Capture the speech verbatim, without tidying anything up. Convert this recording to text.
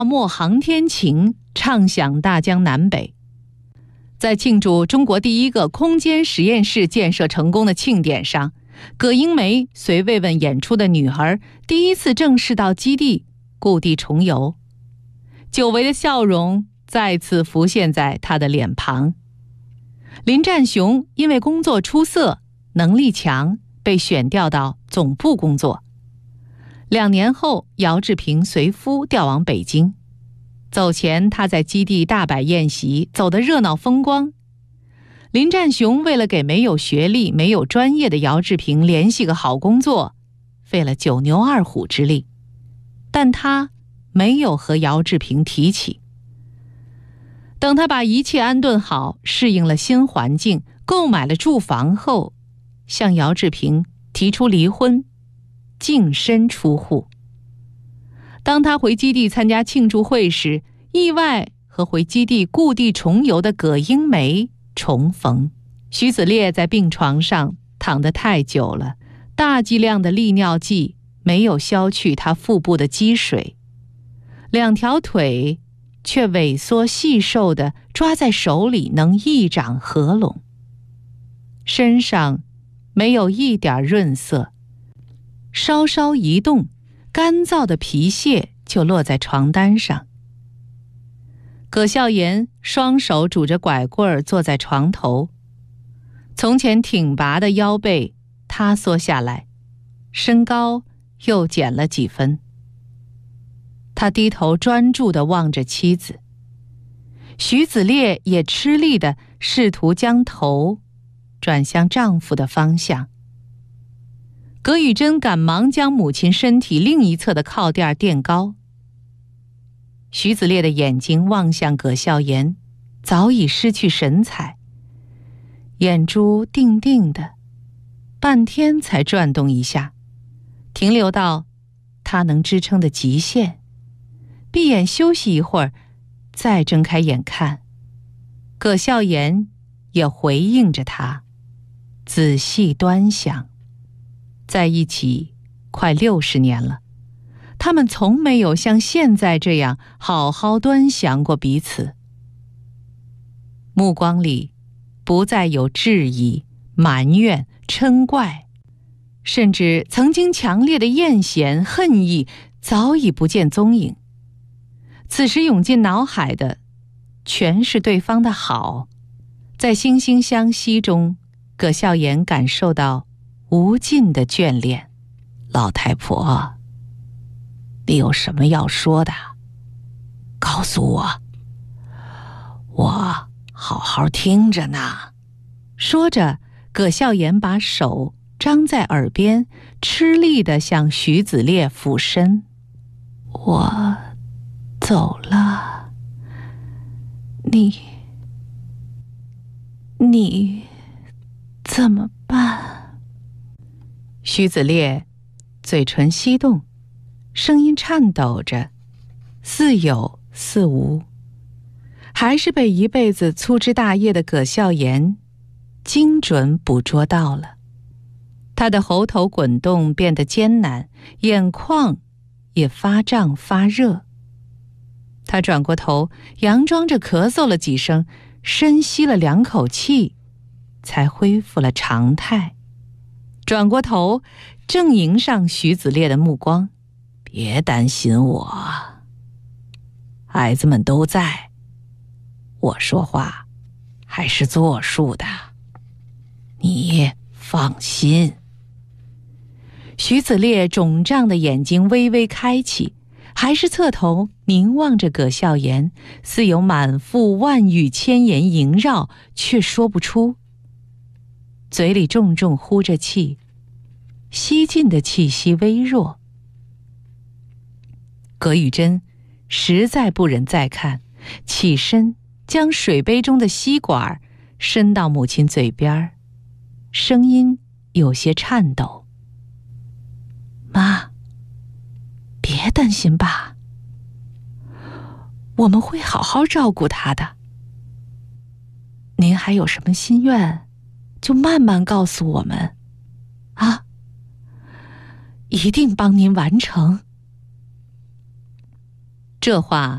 莫航天琴唱响大江南北。在庆祝中国第一个空间实验室建设成功的庆典上，葛英梅随慰问演出的女儿第一次正式到基地故地重游，久违的笑容再次浮现在她的脸庞。林占雄因为工作出色，能力强，被选调到总部工作。两年后，姚志平随夫调往北京。走前，他在基地大摆宴席，走得热闹风光。林占雄为了给没有学历、没有专业的姚志平联系个好工作，费了九牛二虎之力，但他没有和姚志平提起。等他把一切安顿好，适应了新环境，购买了住房后，向姚志平提出离婚，净身出户。当他回基地参加庆祝会时，意外和回基地故地重游的葛英梅重逢。徐子烈在病床上躺得太久了，大剂量的利尿剂没有消去他腹部的积水，两条腿却萎缩细瘦的抓在手里能一掌合拢，身上没有一点润色，稍稍一动，干燥的皮屑就落在床单上。葛孝言双手拄着拐棍儿坐在床头，从前挺拔的腰背塌缩下来，身高又减了几分。他低头专注地望着妻子，徐子烈也吃力地试图将头转向丈夫的方向。葛雨珍赶忙将母亲身体另一侧的靠垫垫高。徐子烈的眼睛望向葛孝言，早已失去神采，眼珠定定的，半天才转动一下，停留到他能支撑的极限，闭眼休息一会儿，再睁开眼看。葛孝言也回应着他，仔细端详。在一起快六十年了，他们从没有像现在这样好好端详过彼此。目光里不再有质疑、埋怨、嗔怪，甚至曾经强烈的艳嫌、恨意早已不见踪影。此时涌进脑海的全是对方的好。在惺惺相惜中，葛孝言感受到无尽的眷恋。老太婆，你有什么要说的？告诉我，我好好听着呢。说着，葛孝言把手张在耳边，吃力地向徐子烈俯身。我走了，你你怎么办？徐子烈嘴唇翕动，声音颤抖着，似有似无，还是被一辈子粗枝大叶的葛孝言精准捕捉到了。他的喉头滚动变得艰难，眼眶也发胀发热。他转过头，佯装着咳嗽了几声，深吸了两口气，才恢复了常态。转过头，正迎上徐子烈的目光。别担心我，孩子们都在，我说话还是作数的，你放心。徐子烈肿胀的眼睛微微开启，还是侧头凝望着葛孝言，似有满腹万语千言萦绕，却说不出。嘴里重重呼着气，吸进的气息微弱。葛雨珍实在不忍再看，起身将水杯中的吸管伸到母亲嘴边，声音有些颤抖。妈，别担心吧，我们会好好照顾她的。您还有什么心愿，就慢慢告诉我们，啊，一定帮您完成。 这话